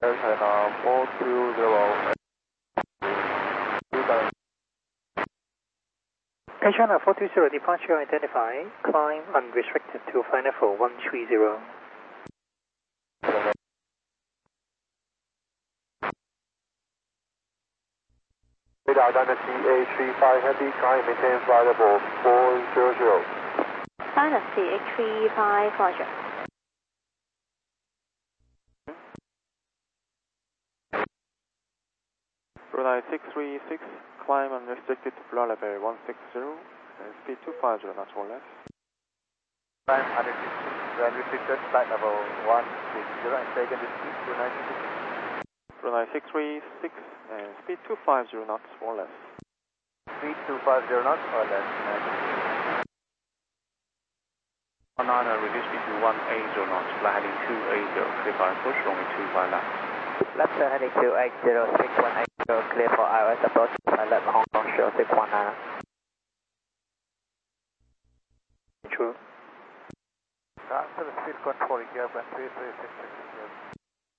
Air China 420. Air China 420, departure identified. Climb unrestricted to final for 130. Radar Dynasty CA35 Heavy, climb maintain flight level 400. Dynasty CA35, roger. Brunei 636, climb unrestricted to flight level 160, and speed 250 knots or less. Climb unrestricted, flight level 160, and taken the speed 296. Brunei 636, and speed 250 knots or less. Speed 250 knots or less. 19, reduce speed to 180 knots, fly heading 280, clear for approach, runway 25 left. Left turn heading 280, 6180, clear for IOS approach, left Hong Kong show 619. True. After the speed control, airplane 3366.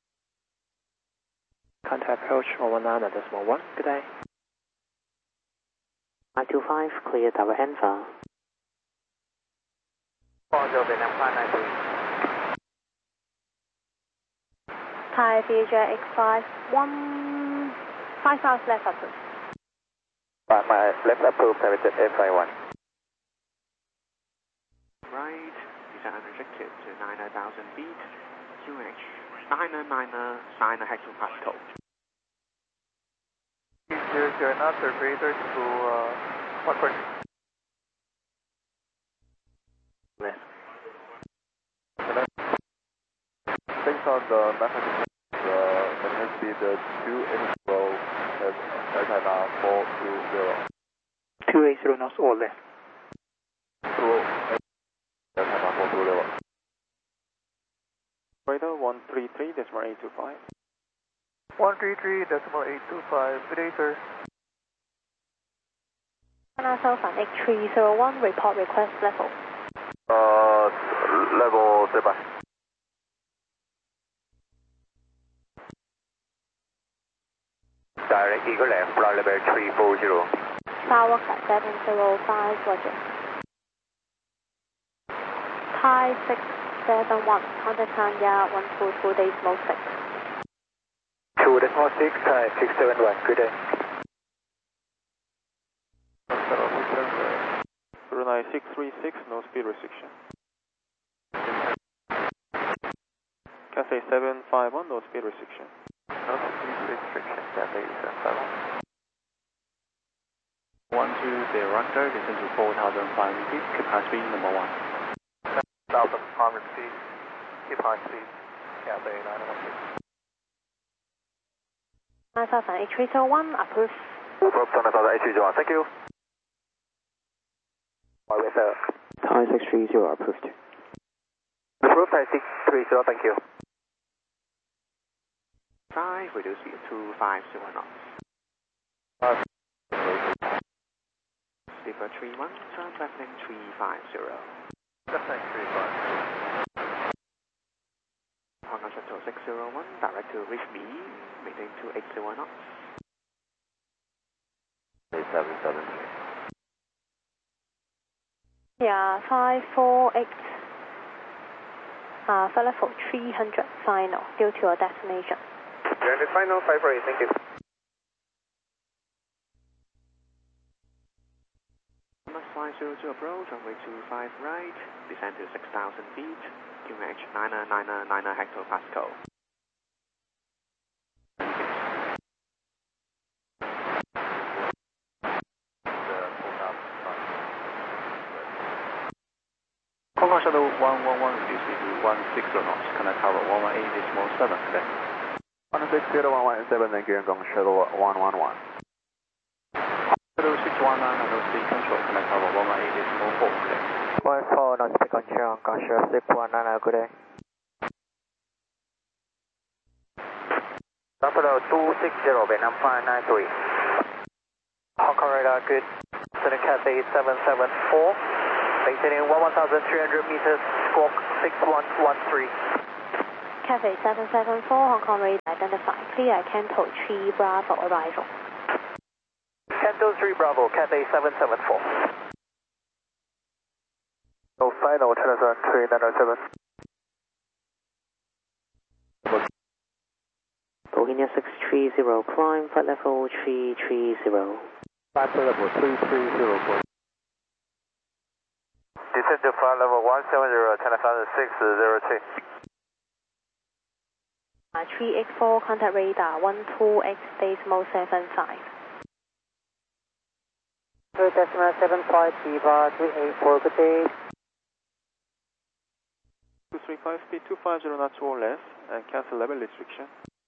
Contact approach 119.1, good day. 925, clear tower Alpha. 40 Vietnam 593. Thai VJ X5, 5 miles left approved. 5 miles left approved, directed F51. Right, descent unrestricted to 90,000 feet, QH 999, sign a hectopascal. 009, operator to 140. Based on the method, the next speed 280 at Air China 420. 280 knots or less. 280 Air China 420. Operator 133.825. 133.825, good day, sir. China Southern H301, report request level. Level 3 by. Direct Eagle left, flight level 340. Tower at 705, roger. Thai 671, contact time yard 142 days, low 6. 2.6, Thai 671, good day. Brunei 636, no speed restriction. Cathay 751, no speed restriction. No speed restriction, Cathay 751. 120 Roger, descend to 4,500 feet, keep high speed number 1. 4,500 feet, keep high speed, Cathay 916. China Southern H301, approved. Approved, China Southern H301, thank you. Thai 630, approved. Approved, Thai 630, thank you. 5, reduce speed to 250 knots. Slipper 31, turn left lane 350. Left lane 350. Hong Kong Shuttle 601, direct to reach me, maintain 280 knots. 773. Yeah, 548. Flight level 300, final, due to your destination. Landed final 548, thank you. Must 502 approach, runway 25 right, descend to 6,000 feet, QH 999 hectopascal. Hong Kong Shuttle 111, reduce speed to 160 knots, connect tower 118.7 today. 160.117, thank you, Hong Kong Shuttle 111. Shuttle 619, and speed control, connect tower 118.4 today. 14, not speed control, Hong Kong show 619, good day. Buffalo 260, Vietnam 593. Hong Kong radar, good. Center Cathay 774. Maintaining 1,300 meters, squawk 6113. Cathay 774, Hong Kong radar identified. Clear Canto 3 Bravo arrival. Canto 3 Bravo, Cathay 774. No final, China 3907. Bohemia 630, climb flight level 330. Flight level 330. Descend to flight level 170, China 602. 384, contact radar 12X decimal 75. 3.75, Viva 384, good day. 235, speed 250 knots or less, and cancel level restriction.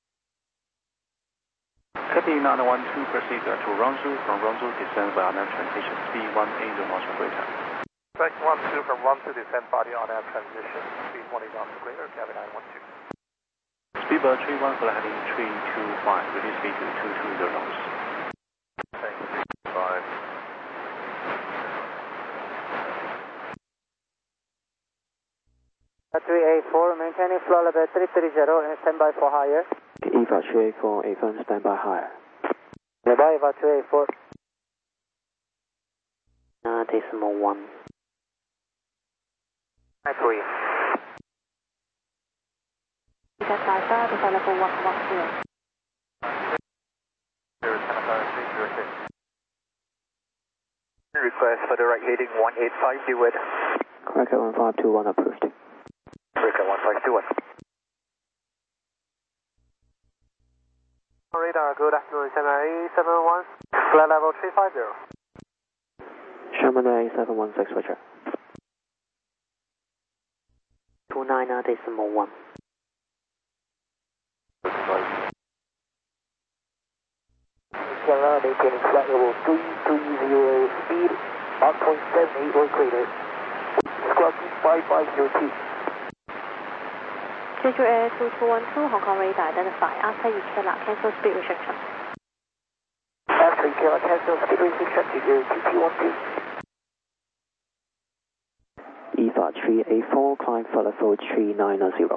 Cathay 912, proceed to Rangzhou. From Rangzhou, descend via land transition, speed 180 knots per greater. Correct 12 from 12, descend body on air transition, speed 20 knots per greater, cabin 912. Speedbird 31 for heading 325, release speed to 220 knots. Thanks, 5. At 384, maintaining flow level 330 and standby for higher. EVA 384, affirm standby higher. Nearby EVA 384. Decimal 1. 3. Delta to flight level 110. Request for direct heading 185, do it. Correct 1521 approved. Correct 1521. Radar, good afternoon, China A71, flight level 350. Sherman A716, Roger. 29 decimal 1. Sierra, maintaining flight level 330, speed 1.78 or greater. Squawk 5502. Jeju Air 2212, Hong Kong radar identified. After you cancel speed restriction. After you cancel speed restriction to TT12. EVA 384, climb flight level 390.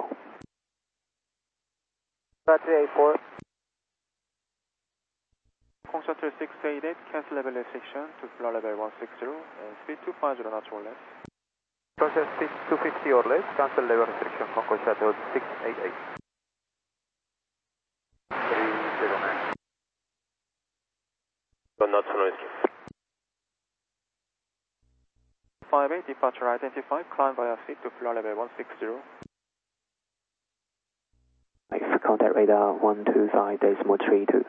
384. Concentre 688, cancel level restriction to flight level 160 and speed 250 knots or less. Process speed 250 or less, cancel level restriction, Concord Shuttle 688. 309. 1 knots noise. 58, departure identified, climb via seat to flight level 160. Contact radar 125, decimal 32.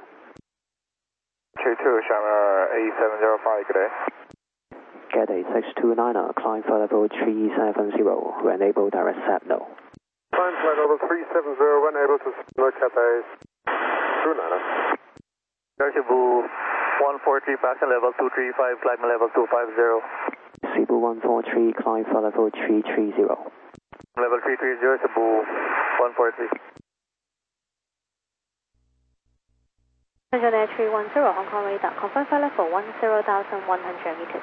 32, Sharma A705, good day. Cathay 629, climb flight level 370, enable direct SAPNO. Climb flight level 370, when able to signal Cathay 29. Cebu 143, passing level 235, climb level 250. Cebu 143, climb flight level 330. Level 330, Cebu 143. Jeju Air 310, Hong Kong radar, confirm flight level 10,100 meters.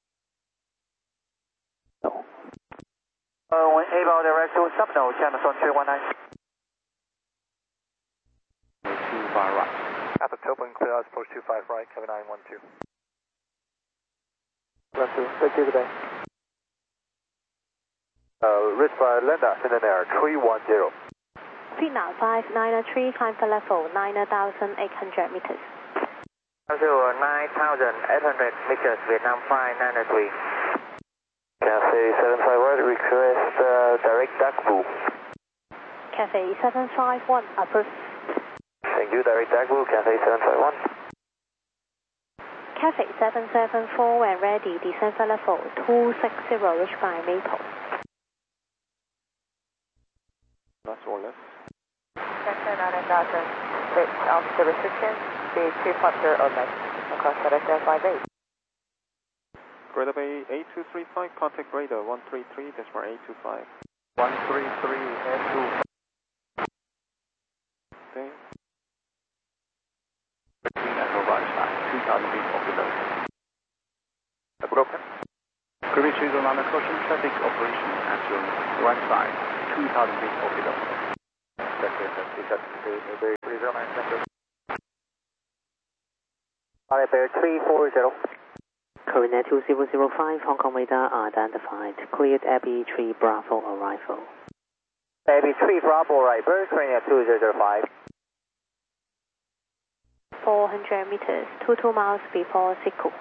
No. When able direct to SAPNO, channel 319. 25 right. After open, clear out, approach 25 right, cabin 912. Thank you, good day. Ridge by Linda, in the air, 310. Speed now 593, climb flight level 9,800 meters. 9,800 meters, Vietnam 593. Cathay 751, request direct Dagbu. Cathay 751, approved. Thank you, direct Dagbu, Cathay 751. Cathay 774, when ready, descend flight level 260, reach by Maple. That's all less. Center 9000, switch off the restriction, speed 250 or less, across Shadow 758. Radar Bay 8235, contact radar 133, decimal 825. 133 and 2. Okay. Echo right side, 2,000 feet off the nose. Broken. Previous user on the caution, traffic operation at your right side, 2,000 feet off the nose. Bear 340. Korean 2005, Hong Kong radar identified. Cleared Abbey 3 Bravo arrival. Abbey 3 Bravo arrival, Korean 2005. 400 meters, 22 miles before Siku.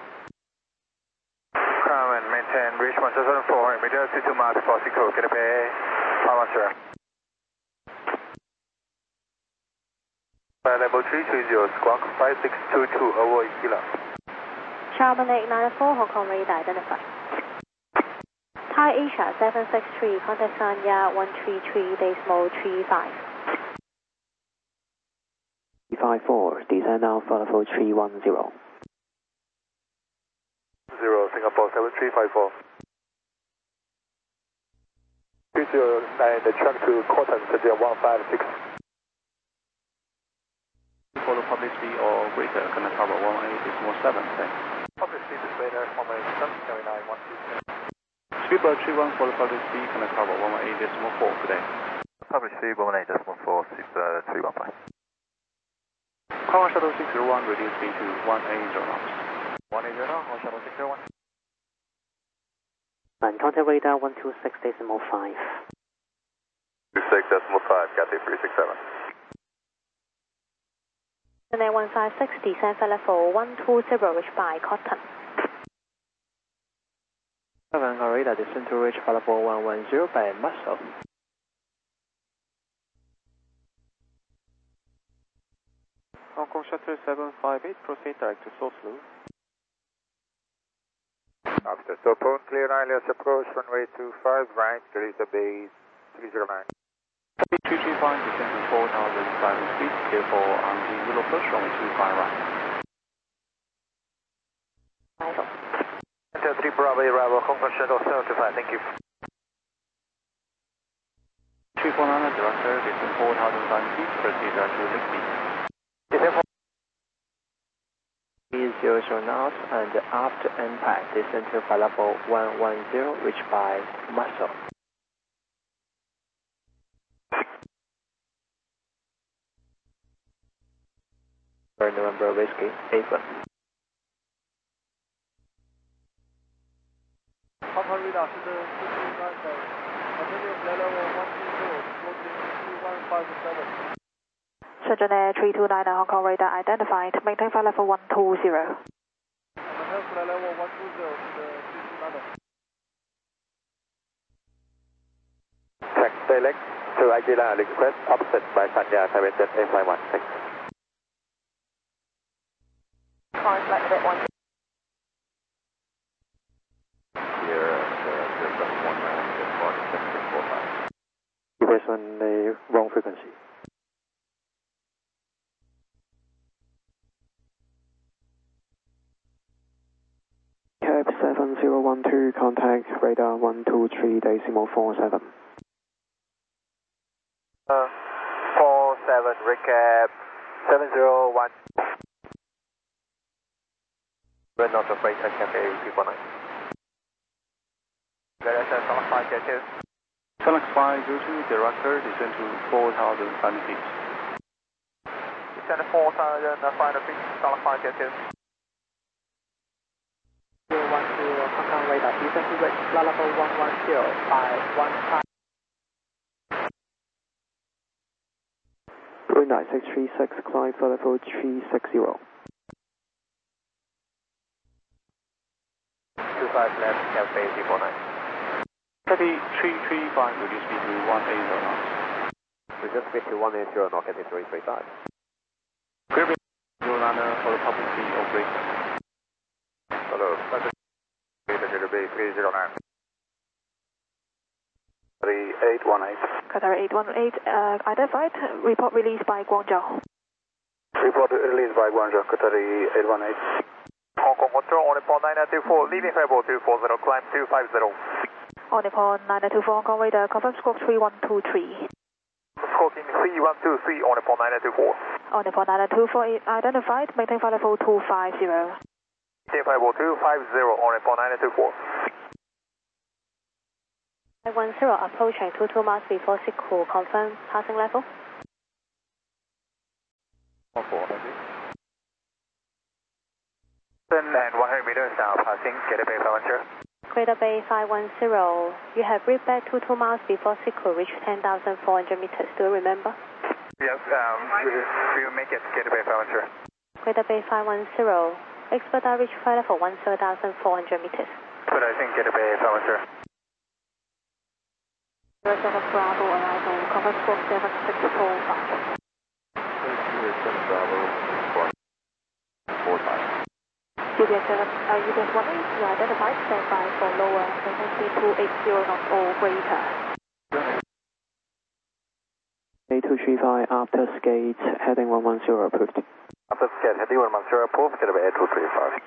Come and maintain reach 1,400 meters, 22 miles before Siku. Get a bay, Palmasura. Level 330, squawk 5622 over Kilo. Charman 894, Hong Kong radar identified. Thai Asia 763, contact Sanya 133.35. 354, descend Alpha level 310. 0, Singapore 7354. 209, the track to Cotton, City 156. Follow public speed or greater, Canada Tower 18.7, thanks. Public speed is later, formation 79, 127. Speedbird 31, follow public speed, Canada Tower 18.4 today. Public speed 18.4, Speedbird 315. Hong Kong Shuttle 601, reduce speed to 180 knots. 180, Hong Kong Shuttle 601. And contact radar 126.5. 26.5, Cathay 367. And then 156, descend for level 120, reach by Cotton. 7 radar descend to reach level 110 by Muscle. Hong Kong Shuttle 758, proceed direct to Soslu. After Sopon, clear ILS approach, runway 25, right, release the base 309. 235, descend to 4,500 feet, clear for on the middle approach, runway 25 right. Arrival. Enter 3 Bravo, arrival, Hong Kong Shuttle 75, thank you. 349, director, descend 4,500 feet, proceed direct to Ligby. Is 00 knots and after impact descend to level 110, reach by Muscle. November Whiskey 81. Hong Kong radar是的429 continue level 120, floating 2157. Shenzhen Air 329 Hong Kong radar identified. Maintain flight level 120. Maintain flight level 120 to the 329. Track select to Aguila, request offset by Sanya, Taiwan Jet A51. Thanks. Climb flight limit 1. Based on the wrong frequency. Cap 7012, contact radar 123.47. 47, recap 701. We're not afraid at Cafe 349. VSS on 5K2. Select 502, director, descend to 4,500 feet. Descend 4,500 feet, on 5K2. 010 Hong Kong radar descend to reach level 110 by 15. Blue 9636, climb for level 360. 25 left, Cafe 349. Cathay 335, reduce speed to 180 knots. Reduce speed to 180, knock Cathay 335. Clear bay, Carolina for the public speed or greater. Hello, Qatar Bay 309. 3818. Qatar 818 identified. Report released by Guangzhou. Report released by Guangzhou, Qatar 818. Hong Kong control, only port 9924, leaving Fable 240, climb 250. On the port 9924 Hong Kong radar, confirm squawk 3123. Squawking 3123, on the port 9924. On the port 9924 identified. Maintain flight level 250. Maintain Fable 250, on the port 9924. 510, approaching 22 miles before Siku, confirm passing level. 4, thank you. And 100 meters now, passing Greater Bay 510. Greater Bay 510, you have reached back 22 miles before Sickle, reach 10,400 meters. Do you remember? Yes, we'll make it Greater Bay 510. Greater Bay 510, expedite reach flight level 10,400 meters. But I think Greater Bay 510. Rest of Bravo arrival, cover 4764. Bravo, 4 times. UBS 18, you identified, stand by for lower, frequency 280 knots or greater. A235 after skate, heading 110 approved. After skate, heading 110 approved, Greater Bay 235.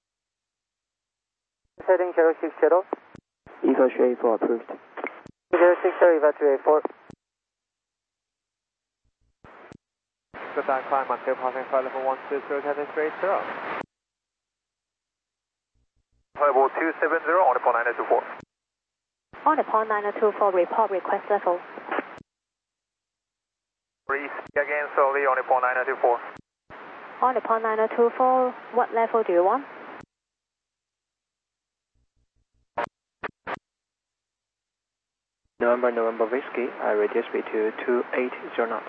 Heading 060. Evacuate for approved. 060, evacuate 4. Good time, climb until passing flight level 120, heading straight 0. Level 270, on the point 9024. On the point 9024, report request level. Breathe again slowly on the point 9024. On the point 9024, what level do you want? November Whiskey, I reduce speed to 280 knots.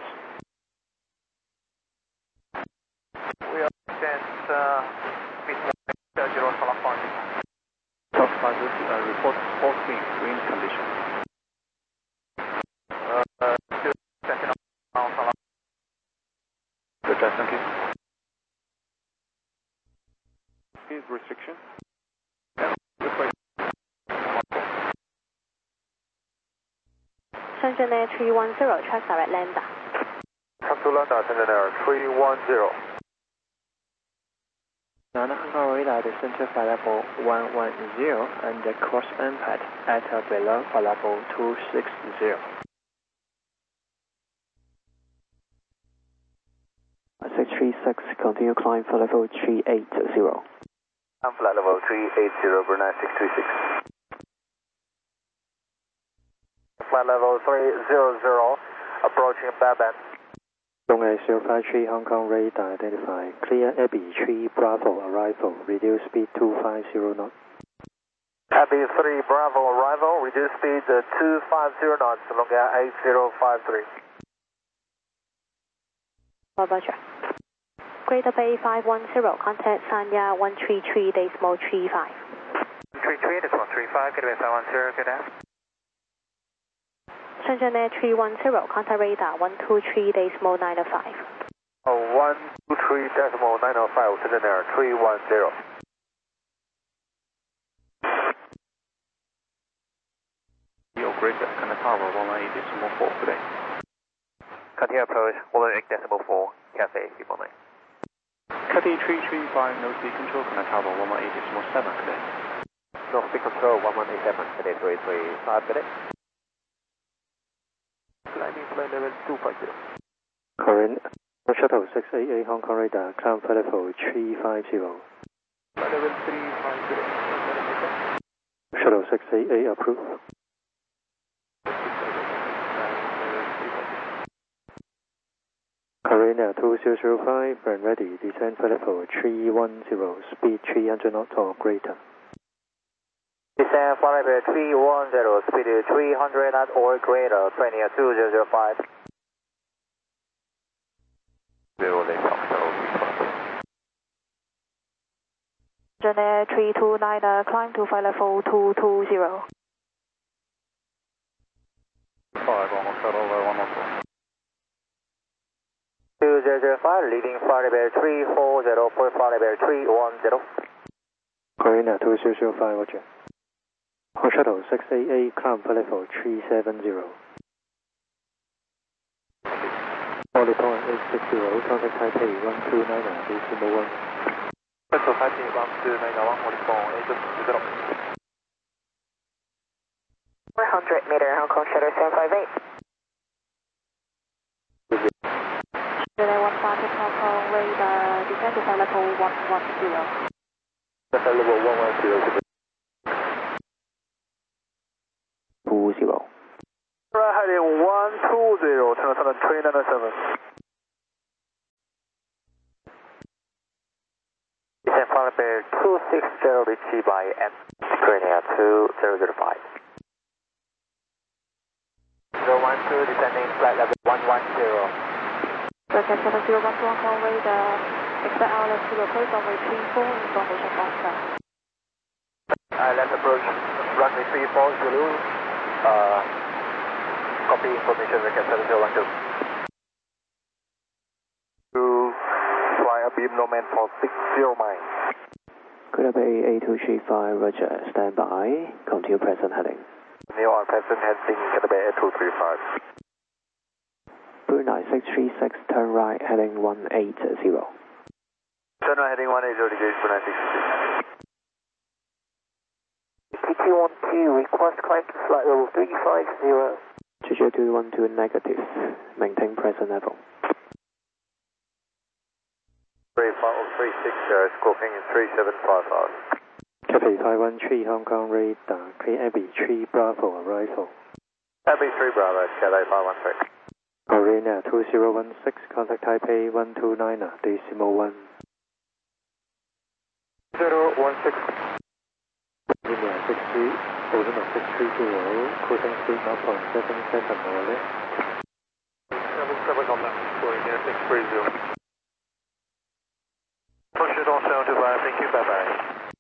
We are sent speed 0 California. Top 5 report all speed, wind condition. Good, thank you. Speed restriction. Shenzhen Air 310, track direct lander. Come to London, Shenzhen Air 310. Nana Hong radar descent flight level 110 and cross impact at below flight level 260. 636, continue climb for level 380. I'm flight level 380, Brunei 636. Flight level 300, approaching Baban. Long as 053 Hong Kong radar identified, clear Abbey 3 Bravo arrival, reduce speed 250 knots. Abbey 3 Bravo arrival, reduce speed 250 knots, long air 8053. Roger. Greater Bay 510, contact Sanya 133.35. 133, this 135, Greater Bay 510, good day. Shenzhen Air 310, contact radar 123.905. 123.905, Shenzhen Air 310. Your greater, Canada Tower 118.4 today. Continue approach 118.4, Cafe, keep on line. Cathay 335, no speed control, Canada Tower 118.7 today. No speed control 1187, today 335, today. Landing flight level 250. Current shuttle 688 Hong Kong radar, climb flight level 350. Flight level 350. Shuttle 688 approved. Carina 2005, burn ready, descend flight level 310, speed 300 knots or greater. Descend flight level 310, speed 300 knots or greater, 202005. Shenzhen Air 329, climb to flight level 220. 2005, leading flight level 340 for flight level 310. Carina 2005, roger. Hong shuttle 688, climb flight level 370. Only point 860, contact Taipei 129.1. Central Taipei 129.1, only point 860. 400 meter, Hong Kong Shutter 758. Shenzhen 15 Hong Kong radar, descend to flight level 110. Flight level 110. 20. Right heading 120, turn 397. Flight level 260 reached by M. Korea 2005. 012 descending flight level 110. Roger 7012 Hong Kong radar. Expect ILS to approach runway 34, information master. Let's approach runway 34 Zulu. Copy information record 7012. To fly a beam nomad for 60 miles. Korea Bay A235, Roger, stand by, continue present heading. New on present heading Korea Bay A235. Brunei 636, turn right, heading 180. Turn right heading 180 degrees, Brunei 636. TT12, request climb to flight level 350. JJ212 negative, maintain present level. 3536, scoping 3755. Copy 513 Hong Kong radar, clear Abbey 3 Bravo arrival. Abbey 3 Bravo, Cathay 513. Arena 2016, contact Taipei 129, decimal 1. 016. Arena 63, Arena 630, cruising speed 0.77 or less. 77 on that, Arena 630. Push it on 75, thank you, bye bye.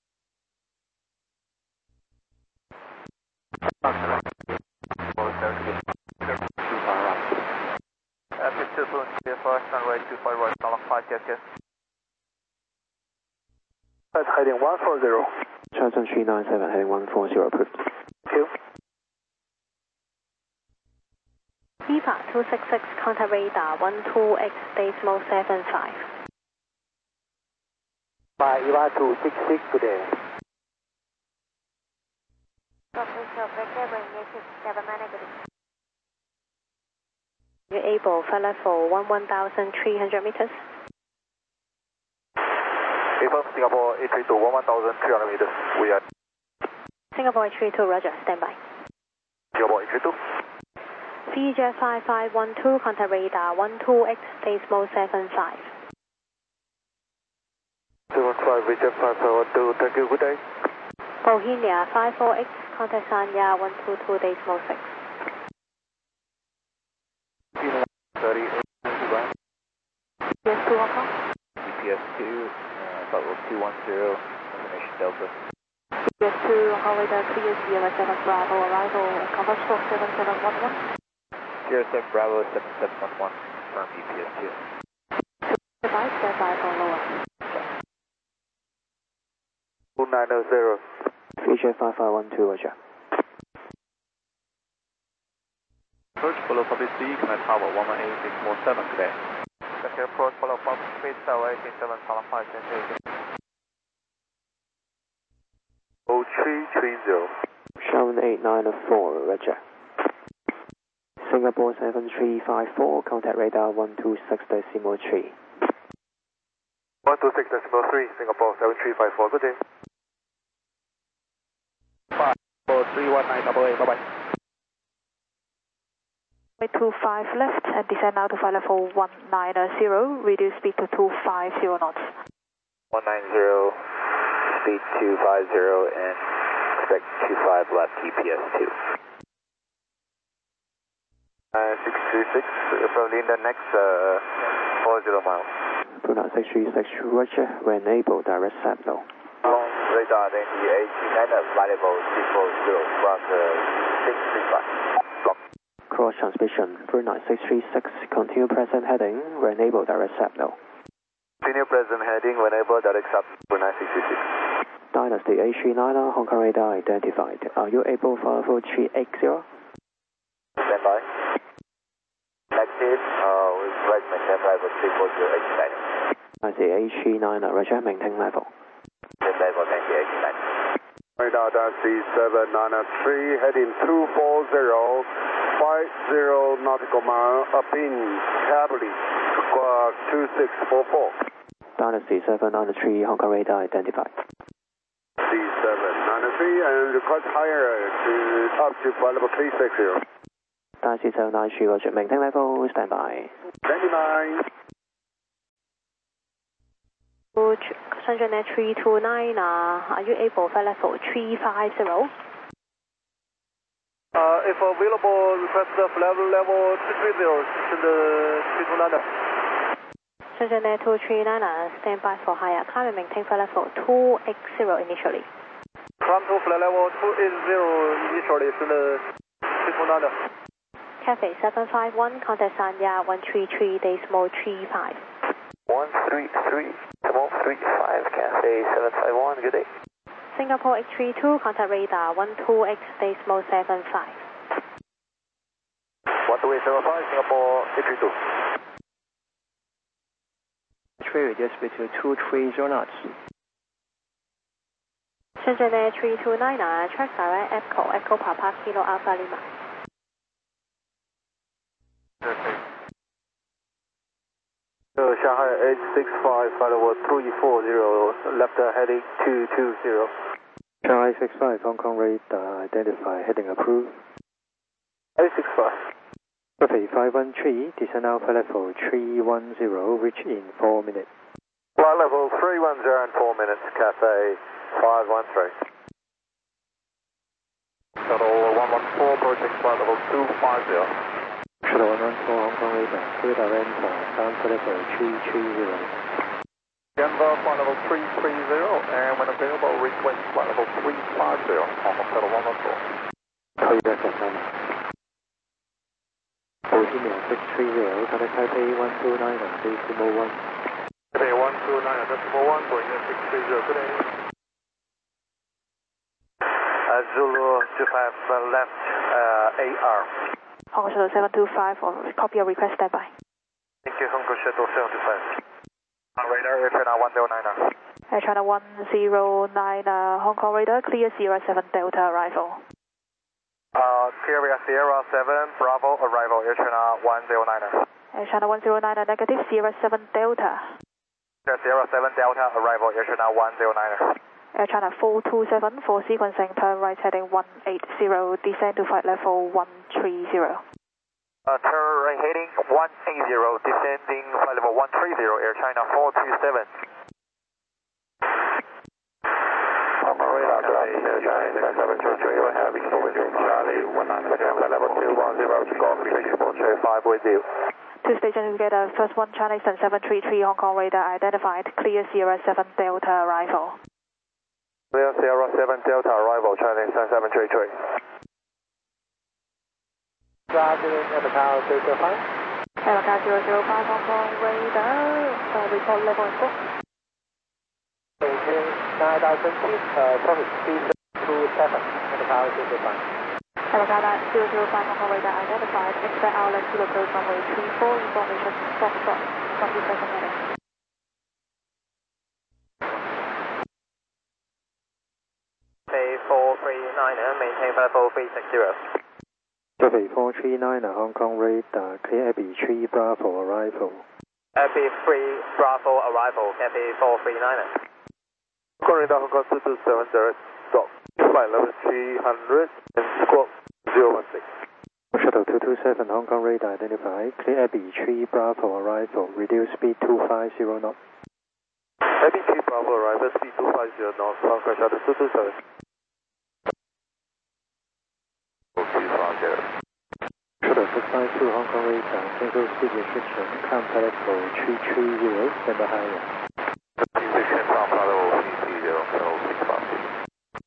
Runway 25 right, Column 5, yes. That's heading 140. Charleston 397, heading 140, approved. Q. EVA 266, contact radar 12X, decimal 75. By EVA 266 today. You're able, flight level 11,300 meters. April Singapore 832 11,300 meters. We are Singapore 32, Roger, stand by. Singapore 832. CJ 5512, contact radar 12X, decimal 75. 75, VJ 5512, thank you, good day. Bohemia 54X, contact Sanya 122, decimal 6. 38, Yes, to Hong Kong. GPS 2, flight level 210, destination Delta. Yes, to Hong Kong radar, clear Sierra 7 Bravo, arrival, cover stroke 7711. Sierra 7 Bravo 7711, confirm GPS 2. Device, stand by for lower. 2900. VJ 5512, Roger. Approach follow public C, command tower 118.647 today. Okay, approach follow public speed, tower 187, column 5, 0330. Sharon 894, Roger. Singapore 7354, contact radar 126, decimal 3. 126 decimal 3, Singapore 7354, good day. 531988, bye-bye. 25 left and descend now to flight level 190, reduce speed to 250 knots. 190, speed 250 and expect 25 left GPS 2. 636, probably in the next 40 miles. Brunei 636, Roger, when able, direct signal. Long radar, then the 89 flight level 340 from the 635. Block. Cross transmission, Brunei 636, continue present heading, when able, direct signal. Continue present heading whenever direct sub Brunei 636. Dynasty A39, Hong Kong radar identified. Are you able for 380? Stand by. Active, with flight maintain level 340 Dynasty A39, Roger, maintain level. level 98. Radar C793 heading 240, 50 nautical mile, up in Cable, squawk 2644. Dynasty 793, Hong Kong radar identified. C793 and request higher to up to flight level 360. Dynasty 793, Roger, maintain level, stand by. 99. Approach Shenzhen Air 329, are you able for level 350? If available, request the level 230, Shenzhen 329. Shenzhen Air 239, stand by for higher. Climb and maintain for level 280 initially. Climb to flight level 280 initially, Shenzhen 329. Cafe 751, contact Sanya 133.35. 133.35, Cafe 751, good day. Singapore H32, contact radar 128.75. 128.75, Singapore H32. Tree reduce speed to 230 knots. Shenzhen Air 329, track direct Echo Papa Kilo Alpha Lima. Shanghai 865, flight level 340, left heading 220. Shanghai 65, Hong Kong radar identify, heading approved. 865. Cafe 513, descend alpha level 310, reach in 4 minutes. Flight level 310 in 4 minutes, Cafe 513. Shuttle 114, approaching flight level 250. Shuttle 114, Hong Kong radar, clear direct for alpha level 330. Denver, flight level 330, and when available, request flight level 350, Hong Kong Shuttle 114. Clear for Summer. 140630, contact Taipei 129 and 301. Taipei 129.1, going in 630, good day. Zulu 25 left, AR. Hong Kong Shuttle 725, copy your request, standby. Thank you, Hong Kong Shuttle 725. Radar, Air China 109. Air China 109, Hong Kong radar, clear Sierra 7 Delta arrival. Sierra 7, Bravo, arrival, Air China 109. Air China 109, negative, Sierra 7 Delta. Sierra 7 Delta, arrival, Air China 109. Air China 427, for sequencing, turn right heading 180, descend to flight level 130. Turn right heading 180, descending flight level 130, Air China 427. Two stations together, first one China Eastern 733, Hong Kong radar identified, clear Sierra 7 Delta arrival. Clear Sierra 7 Delta arrival, China Eastern 733. Roger, Emma 005. Emma 005, Hong Kong radar, report level info. Maintain 9000 feet, traffic speed 27, Emma 005. Emma 005, Hong Kong radar identified, expect outlet to approach runway 34, information, Foxtrot, copy second heading. Cafe 439, maintain flight level 360. Cafe 439, Hong Kong radar, clear Abbey 3 Bravo arrival. Abbey 3 Bravo arrival, Cafe 439. Hong Kong radar, Hong Kong 227 direct stop, flight level 300 and squawk 016. Shuttle 227, Hong Kong radar identified, clear Abbey 3 Bravo arrival, reduce speed 250 knots. Abbey 3 Bravo arrival, speed 250 knots, Hong Kong Shuttle 227. Shuttle 652, Hong Kong radar, single speed restriction, climb level 330, stand by higher. Restriction, climb level 330, Shuttle 652.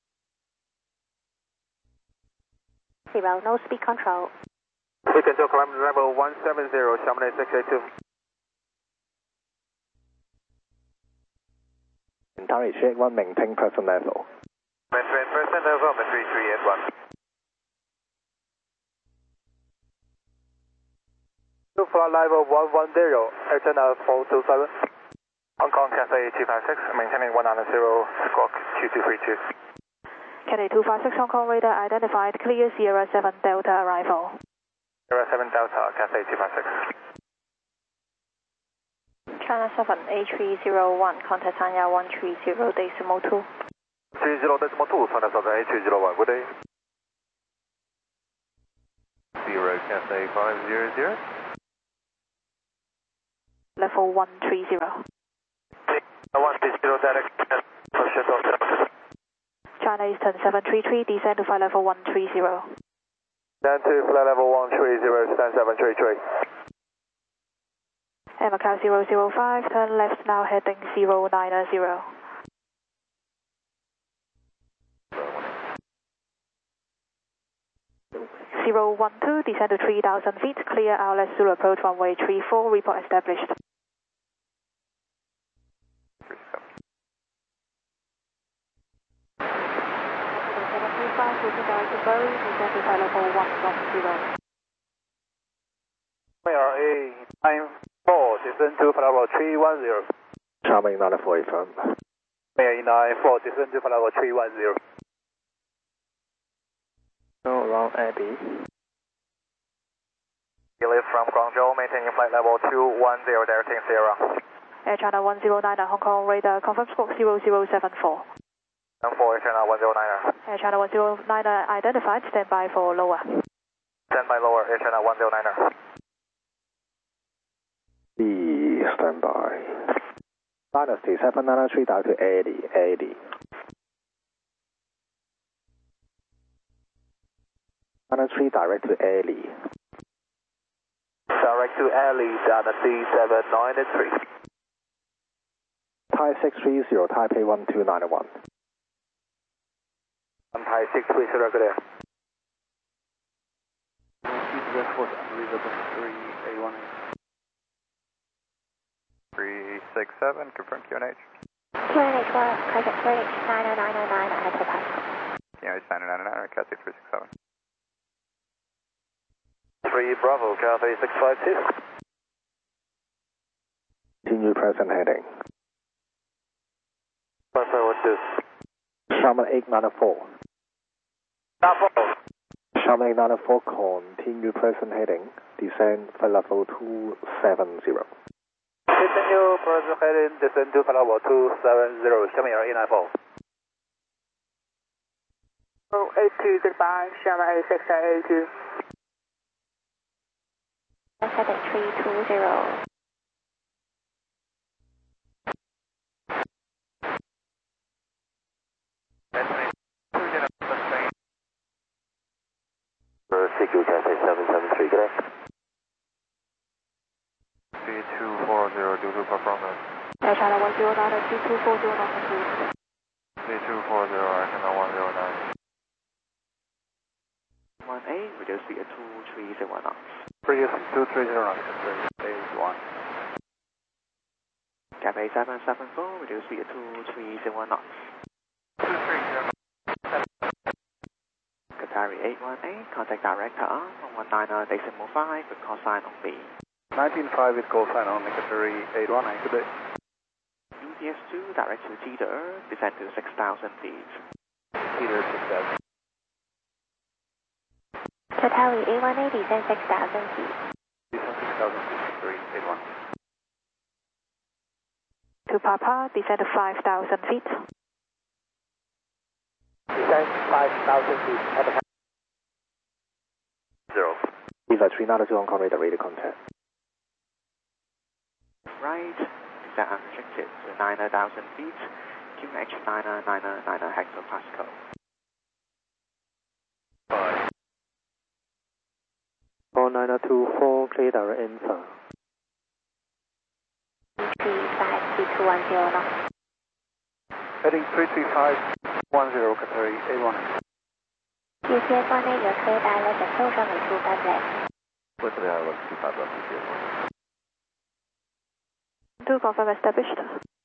Zero, no speed control. We can do climb level 170, Chamonix 682. Entire check 1, maintain present level. Maintain present level, 3381. Flight level 110, Air China 427. Hong Kong Cathay 256, maintaining 190, squawk 2232. Cathay 256, Hong Kong radar identified, clear Sierra 7 Delta arrival. Sierra 7 Delta, Cathay 256. China 7 A301, contact Sanya 130.2. 30.2, China 7 A301, good day. 0 Cathay 500. Level 130. 130 direct, China Eastern 733, descend to flight level 130. Stand to flight level 130, stand 733. And Macau 005, turn left now heading 090. 012, descend to 3,000 feet, clear outlet Zulu approach runway 34, report established. 735, looking direct to Bury, descend to flight level 110. A94, descend to flight level 310. Charming 94 firm. A94, descend to flight level 310. No, wrong Abbey. Lift from Guangzhou, maintaining flight level 210, directing Sierra. Air China 109, Hong Kong radar, confirm squawk 0074. 4, Air China 109. Air China 109 identified, stand by for lower. Stand by lower, Air China 109. Stand by. Dynasty 793 down to 80. Dynasty direct to Airlie. Direct to Airlie, Dynasty 793. Thai 630, Taipei 1291. Thai 630, good air. Report unbelievable 3A1. 367, confirm QNH. QNH 1, contact QNH 90909 at Hector Pascal. QNH 999, Cat 6367. 3 Bravo, Cathay 652. Continue present heading. 1512. Sharman 894. Sharman 894, continue present heading. Descend flight level 270. Continue present heading, descend to flight level 270, Sharman 894. 082, goodbye, Sharman 8682. Set at 320. CQ Cathay 773, good air. 3240 due to performance. Air China 109 at 2240 knots. 3240, Air China 109. 1A, reduce speed at 230 knots. Previous 230 knots, phase 1. Cathay 774, reduce speed at 230 knots. 230. Qatari 81A, contact director on 119.5 with call sign on B. 195 with call sign on Qatari 819, good day. UTS2, direct to Teeter, descend to 6,000 feet. Teeter 6,000. Qatari A1A, descend 6,000 feet. Descend 6,000 feet, Qatari 819. To Papa, descend to 5,000 feet. Descend 5,000 feet. Have a 0. Viva 392 Hong Kong radar radio contact. Right, descent unrestricted to 9,000 feet. QNH 999 hectopascal. 5. 4924, clear direct info. 35210 knots. Heading 33510, Qatari 819. UTS 1A, your clear direct approach runway 25 left. What's the outlook? 25 left, UTS 1. To confirm established.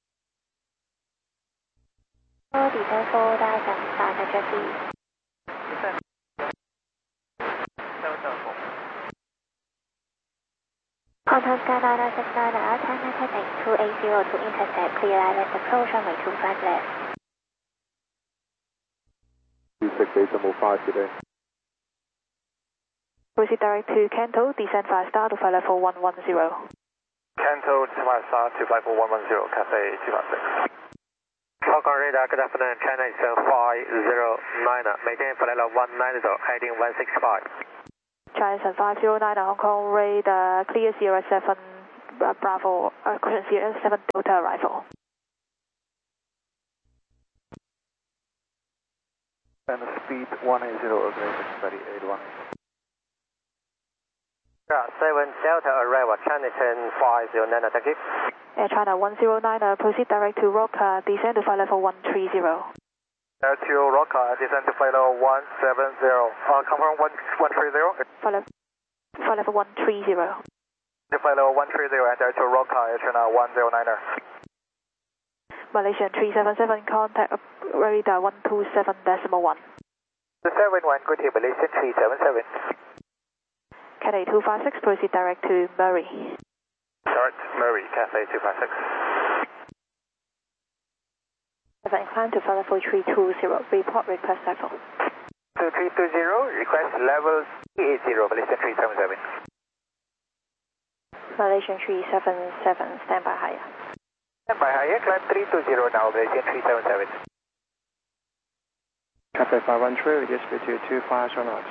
Descend 4,500 feet. Contour Sky 9969 time heading 280 to intercept clear island approach runway 25 left. 2685 today. Proceed direct to Kanto, descend 5 star to flight level 110. Kanto, 5 star to flight level 110, Cathay 256. Hong Kong radar, good afternoon, China Eastern 509, maintain flight level 190, heading 165. China 509, Hong Kong radar, clear Sierra 7 Bravo, Sierra 7 Delta arrival. And speed 180, organization study 818. Yeah, 7 Delta arrival, Chinatown 509, thank you. Air China 109, proceed direct to Roca, descend to flight level 130. Air to Roca, descend to flight level 170. Confirm 130. Flight level 130. To flight level 130 and Air to Roca, Air China 109er. Malaysian 377, contact radar 127.1. 271, good day, Malaysian 377. Cathay 256, proceed direct to Murray. Direct Murray, Cathay 256. Incline to flight level 320, report request level. 2320, request level 380, Malaysian 377. Malaysian 377, standby higher. Standby higher, climb 320 now, Malaysian 377. Cathay 513, reduce speed to 25 knots.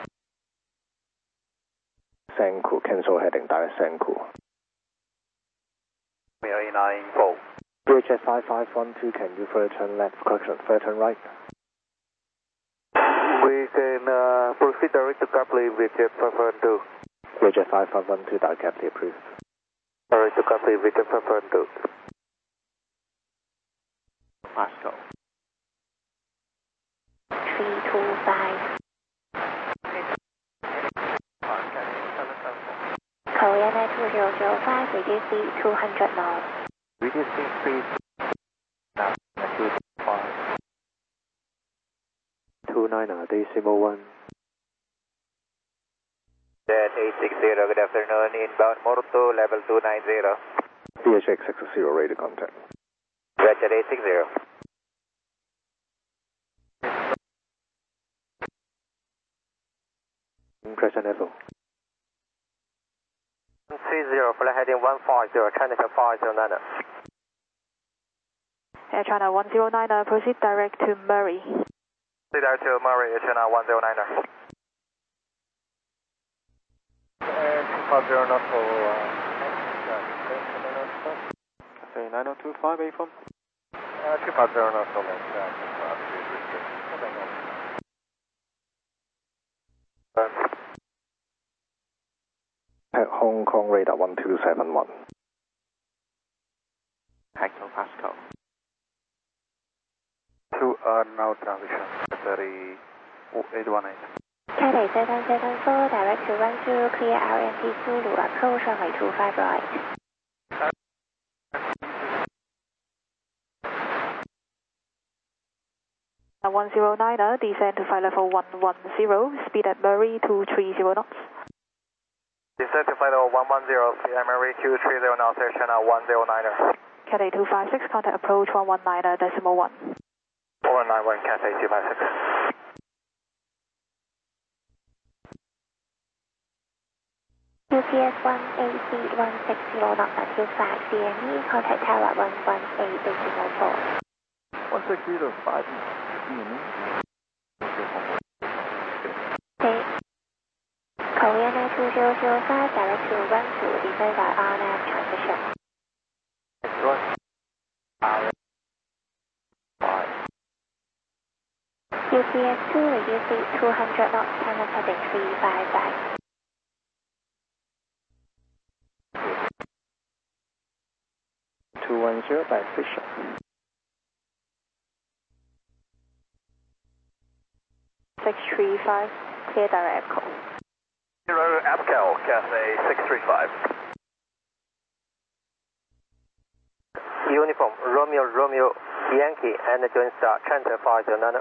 Senku, cancel heading, direct Senku. We are in 94. VHS 5512, can you further turn left, correction, further turn right? We can proceed direct to Capley with jet 512. VHS 5512, direct Capley approved. Direct to Capley with jet 512. Pascal. 325. Korean Air 2005, reduce speed 200 knots. Reducing speed. Now, 25. 29.1. Jet 860, good afternoon, inbound Morto, level 290. VHX 60, radio contact. Jet 860. Crescent level. 30, flight heading 150, Chinatown 509. Air China 109, proceed direct to Murray. Proceed direct to Murray, Air China 109er. And 250 knots for Cathay 9025, AFM. 250 knots for At Hong Kong radar 1271. Hector Pascal. To now transition, 818. Cathay 774, direct to 10, clear RMP Zulu, approach runway 25 right. A 109, descend to flight level 110, speed at Murray 230 knots. Descend to flight level 110, Murray 230 knots, Air China 109er. Cathay 256, contact approach 119.1. 191, Cathay 256. UPS 180, 160 knots until flag CME, contact tower 118.4. 160 to 5. Korean Air 2005, direct to 12, descend by RNAV transition. UPS 2, reduce speed 200 knots, China heading 355. by Fisher. 635, clear direct call. 0 Abcal, Cathay 635. Uniform, Romeo, Yankee, and Joint Star, Center 509.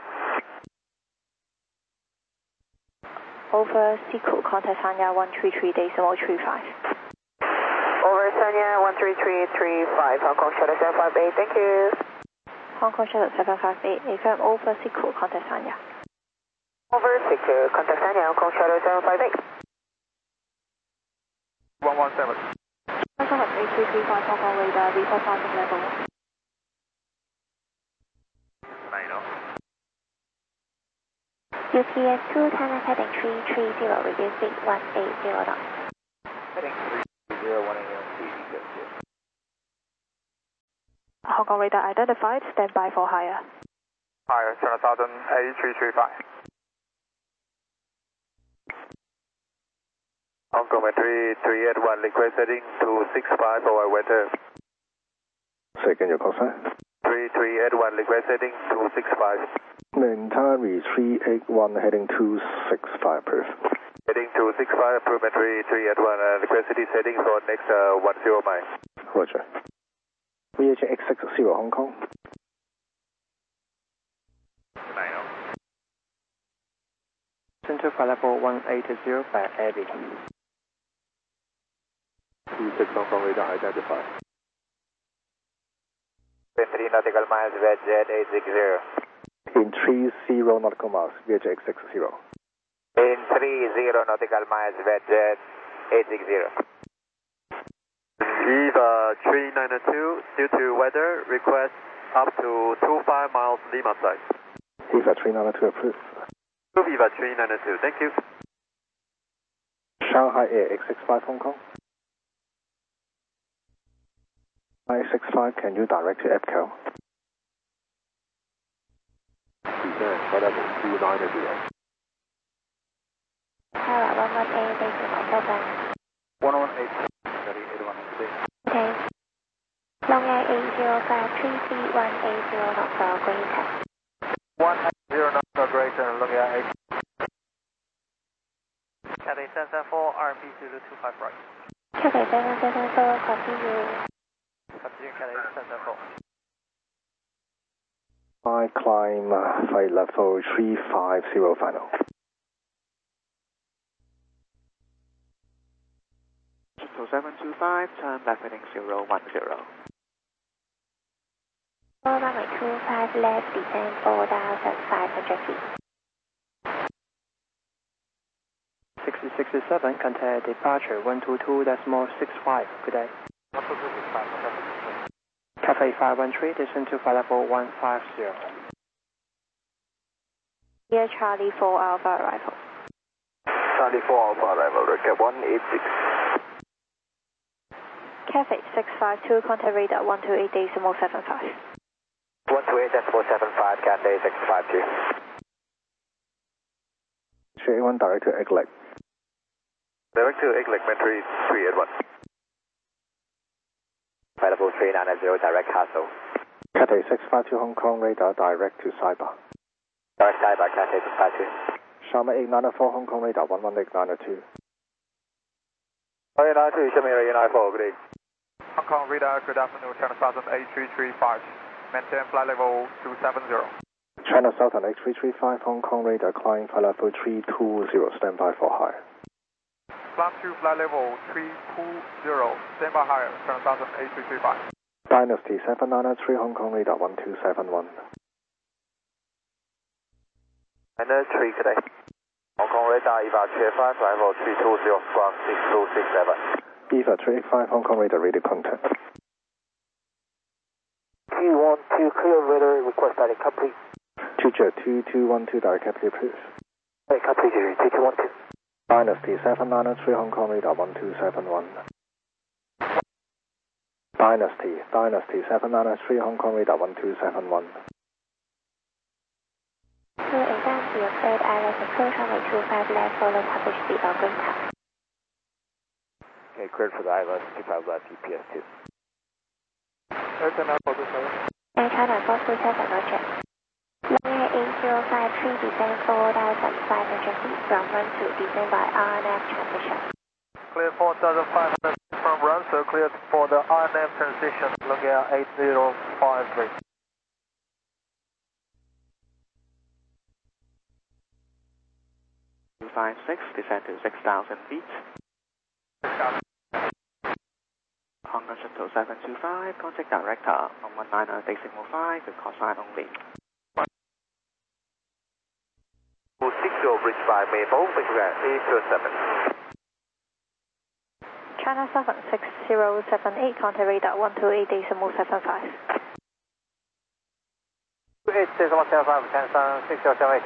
Over Sequel, contact Sanya 133.35. Over Sanya 133.35, Hong Kong Shuttle 758, thank you. Hong Kong Shuttle 758, affirm over Sequel, contact Sanya. Over Sequel, contact Sanya, Hong Kong Shuttle 758. 117. Hong Kong 8335, Hong Kong radar, report passing level 1. UPS 2, China heading 330, reduce speed 180 knots. Heading 330, 180, Hong Kong radar identified, stand by for higher. Higher, China Southern 8335. Hong Kong 381, request heading 265 over weather. Second, your call sign. 3381, request heading 265. Mentari 381, heading 265, proof. Heading 265, improvement 3381, request city heading for next 10 miles. Roger. VHX60 Hong Kong. Center flight level 180 by Abbey. 26 Hong Kong radar identified. 3 nautical miles, VHX 860. In 30 nautical miles, VHX60. In 30 nautical miles, VHX 860. Eva 392, due to weather, request up to 25 miles Lima side. Eva 392 approved. Eva 392, thank you. Shanghai Air X65 Hong Kong. I-65, can you direct to EPCO? Descend, flight level 290. Tower 118, basic open. 118, 3881, Okay. Long Air 805, 33180, not for greater. 180 not for greater, look at 8. Cathay 774, RMP 025 right. Cathay 774, copy you. Continue Cathay 774. I climb flight level 350 final. So 725, turn left heading 010. 41825 left, descend 4,500 feet. 6067, contact departure 122.65. Good day. 122.65. Cathay 513, descend to flight level 150. Here Charlie 4 Alpha arrival. Charlie 4 Alpha arrival, recap 186. Cathay 652, contact radar 128.75. 128.75, Cathay 652. 381 direct to Eglet. Direct to Eglet, Mentary 381. Flight level 390, direct Hassel. Cathay 652 Hong Kong radar direct to Saiba. Direct Saiba, Cathay 652. Sharma 894 Hong Kong radar 11892. 892, Sharma 894, good day. Hong Kong radar, good afternoon, China Southern 8335. Maintain flight level 270. China Southern 8335 Hong Kong radar, climb flight level 320, standby for higher. Climb to flight level 320, standby higher, China Southern 8335. Dynasty 793 Hong Kong radar 1271. Minor 3 today. Hong Kong radar, EVA 385, flight level 320, squawk 6267. EVA 385 Hong Kong radar, radio contact. Q12, clear radar, request direct complete. Teacher 2212 direct capture approved. Direct complete, 2212. Dynasty 793 Hong Kong radar 1271. Dynasty 793 Hong Kong radar 1271. Clear and down to your third island approach, runway 25 left, follow public speed or greater. Okay, cleared for the island, 25 left, EPS 2. Aircraft now for this area. Air China 427, roger. Long Air 8053, descend 4,500 feet from run to descend by RNF transition. Clear 4,500 from run, so cleared for the RNF transition, look at 8053. Five six, descend to 6,000 feet. Hong Kong Shuttle 725, contact director on 190.5 with call sign only. 60 bridge by Maple, Victoria 807. China Southern 6078, contact radar 128.75. 28.75, China Southern 6078.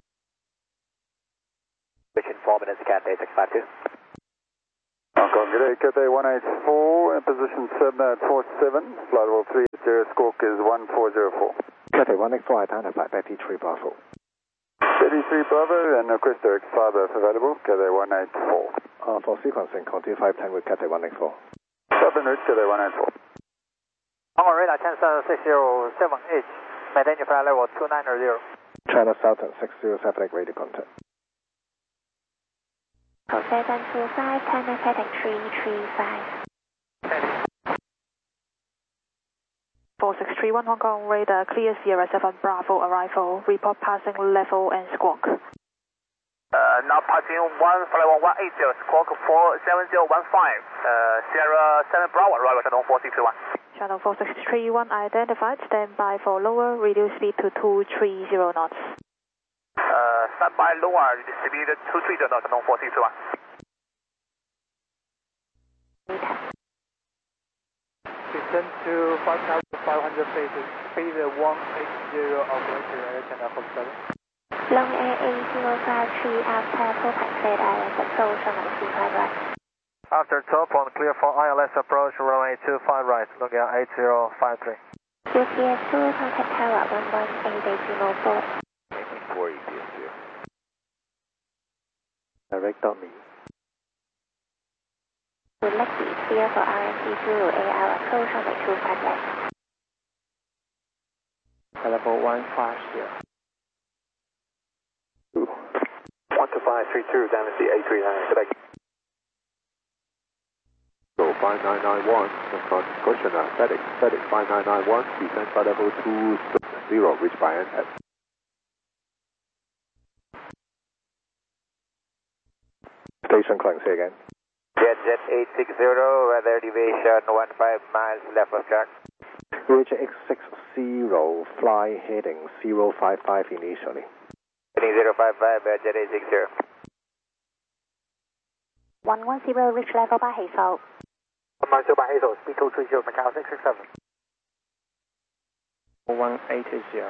Which in 4 minutes, Cathay 652. Hong Kong, good day, Cathay 184, in position 747, flight level 30, squawk is 1404. Cathay 184 identified, Betty 3 Bravo. Betty 3 Bravo and request direct flight if available, Cathay 184. For sequencing, continue 510 with Cathay 184. 7 route, Cathay 184. Hong Kong radar channel 6078, maintain your flight level 2900. China Southern 6078 radio contact. 725, China heading 335. 4631 Hong Kong radar, clear Sierra 7 Bravo arrival, report passing level and squawk. Now passing 180, squawk 47015, Sierra 7 Bravo arrival, channel 4631. Channel 4631 identified, stand by for lower, reduce speed to 230 knots. Stand by lower, reduce speed to 230 knots, channel 4631. Descend to 5,500 feet, speed 180 operator, Air Channel 47. Long Air A053 after contact cleared ILS approach runway 25 right. After top on clear for ILS approach runway 25 right, Long Air 8053. UPS 2 contact tower 118.04. 4 UPS 2. Direct.me. Would like to clear for RMC 0AR approach runway 25 left. Level 150. 12532 down to the A39 today. So 5991, Wisconsin Scotia, FedEx 5991, descend by level 260, reach by NS. Station calling, say again. Jet 860, weather deviation 15 miles left of track. UHX60, fly heading 055 initially. Heading 055, Jet 860. 110, reach level by Hazel. 110 by Hazel, speed 230, Macau 667. 180.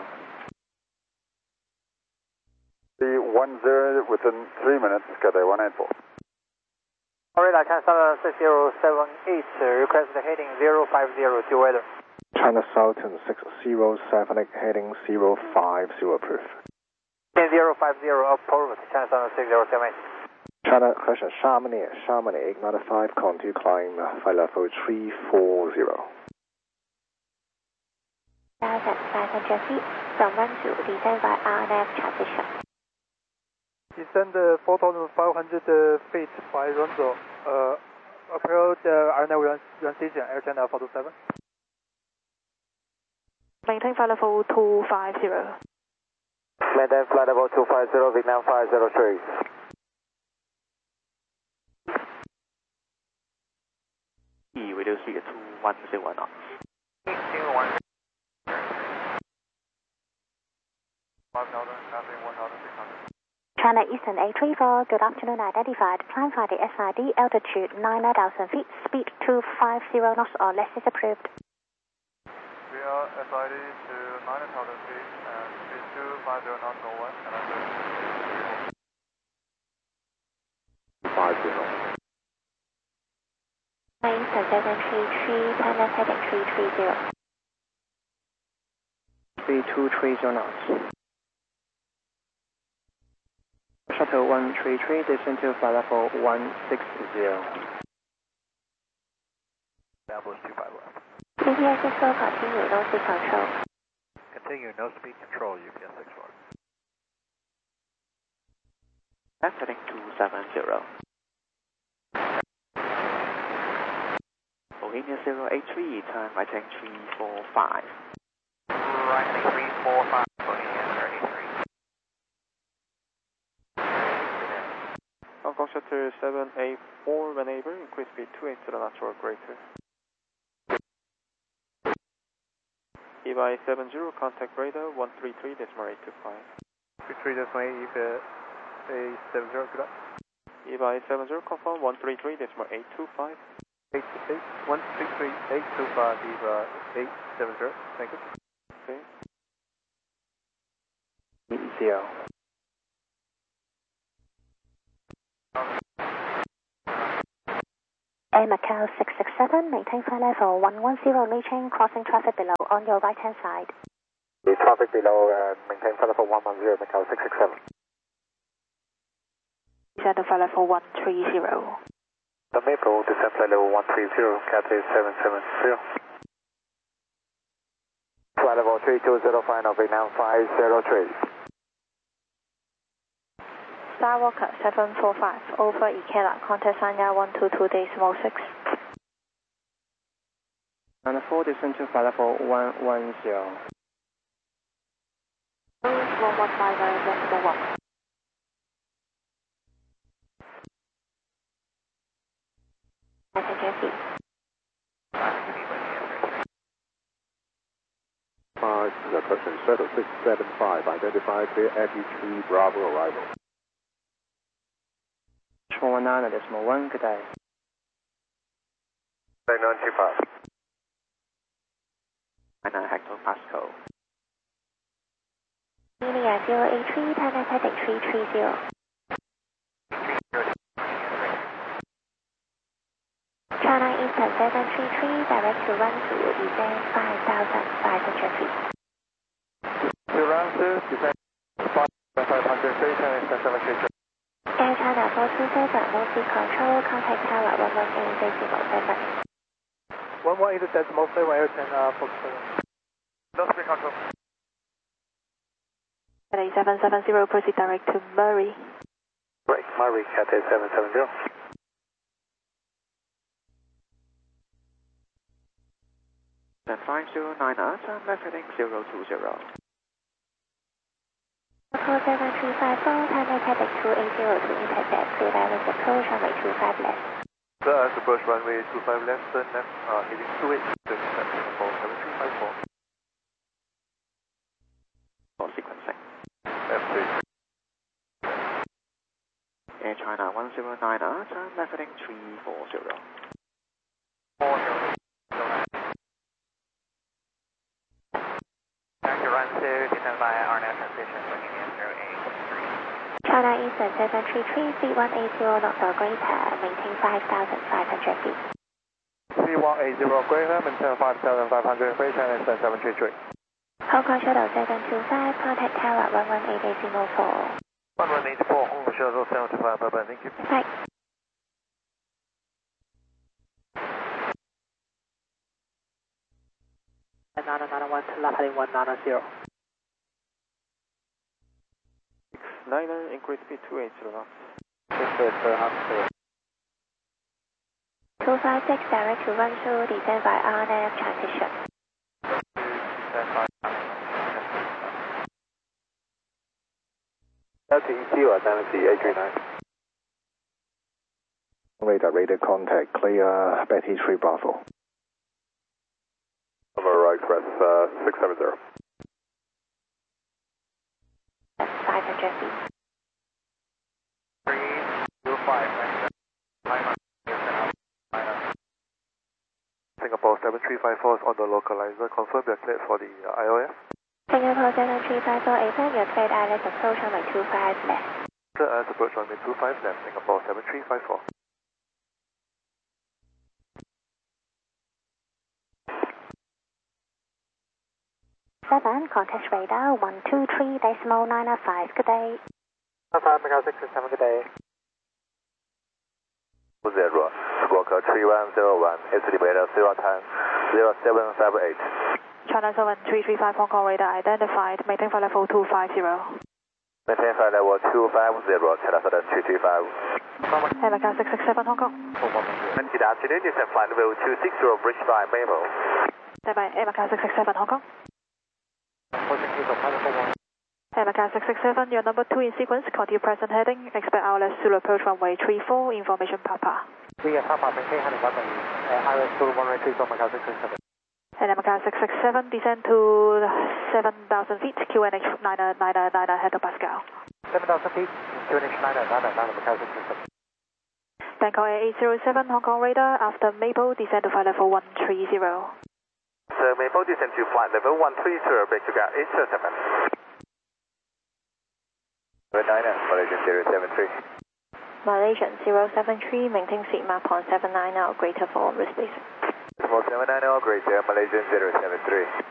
C10 within 3 minutes, Cathay 184. Radar channel 6078, request heading 050 to weather. China Southern 6078 heading 050 approved. 050 approved, channel 6078. China question, Chamonix, Ignite 5, continue climb, flight level 340. 1,500 feet, from run to descend by RNAV transition. Descend 4,500 feet by Ronzo. Approach RNAV run station, Air Channel 427. Maintain flight level 250. Maintain flight level 250, Vietnam 503. Reduce speed to 101 knots. China Eastern 834, good afternoon, identified. Climb via the SID, altitude 9,000 feet, speed 250 knots or less is approved. We are SID to 9,000 feet and speed 250 knots or west, and under 50. Eastern 733, China heading 330. Speed 230 knots. Shuttle 133, descend to flight level 160. Downforce 25 left. UPS 64, continue, no speed control. Continue, no speed control, UPS 64. That's heading 270. Bohemia 083, time right heading 345. Right heading 345, Bohemia 083. Hong Kong Shutter 784, Vanable, increase speed 28 to the natural greater. EVI 70, contact radar 133.825. 33.870, good luck. EVI 70, confirm 133.825. 133.825, EVI 870, thank you. Okay. 80. Air Macau 667, maintain flight level 110, reaching, crossing traffic below on your right hand side. Traffic below, maintain flight level 110, Macau 667. Descend to flight level 130. The Maple, descend flight level 130, Cathay 770. Flight level 320, final Vietnam 503. Skywalker 745, over Ikela, contact Sanya 122.6. 94, descend to flight level 110. 1159.1. Passenger seat. The question is settled 675, identified clear Eddie 3 Bravo arrival. 19.1, good day. 925. 9 Hector Pascal. India 083, Thailand Pacific 330. China Eastern 733, direct to run to descend 5,500 feet. To run to descend 5,500 feet, China Eastern 733. Air China 427, no seat control, contact tower 118.7. 118.7, Air China 427. No speed control. 770, proceed direct to Murray. Right, Murray, Cathay 770. Then 509 turn left heading 020. 47354, Thailand Pacific 280 to intercept, clear direct approach, runway 25 left. Sir, as approach runway 25 left, turn left, heading 28 to intercept Singapore 7354. For sequencing. F3. Air China 109 turn left heading 340. 40. Run to descend via RNAV transition, Virginia 083. China Eastern 733, speed 180 knots or greater, maintain 5,500 feet. C180 greater, maintain 5,500 feet, China Eastern 733. Hong Kong Shuttle 725, contact tower 118.04. 118.4, Hong Kong Shuttle 725, bye-bye, thank you. Right. Nana 1 to left heading 190. 69er, increase speed 280 knots. 256, direct to run through, descend by RNAV transition. That's EQ, identity A39. Radar contact, clear Betty 3 Bravo. Number right, press 670. 500 feet. 325, Singapore 7354 is on the localizer. Confirm you're cleared for the IOF. Singapore 7354, APAC, you're cleared ILS approach runway 25 left. Sir, as approach runway 25 left, Singapore 7354. Contact radar 123.905. Good day. 5 667, good day. 0, Squawker 3101, estimator 010, 0758. China 7335, Hong Kong radar identified, maintain flight level 250. Maintain flight level 250, China 7335. Hey, Macau 667, Hong Kong. Good afternoon, descend flight level 260, bridge by Maple. Bye-bye, Hey, Macau 667, Hong Kong. Hey, Macau 667, you're number 2 in sequence, continue present heading, expect ILS to approach runway 34, information Papa. We have Papa, maintain 100 ILS to runway 34, Macau 667. Hey, Macau 667, descend to 7,000 feet, QNH 999 hectopascal. 7,000 feet, QNH 999, Macau 667. Bangkok Air 807, Hong Kong radar, after Maple, descend to flight level 130. Sir, Maple, descend to flight level 130, break to ground 807. Malaysian 073. Malaysian 073, maintain seat map on 790 or greater for risk base. 790 or greater, Malaysian 073.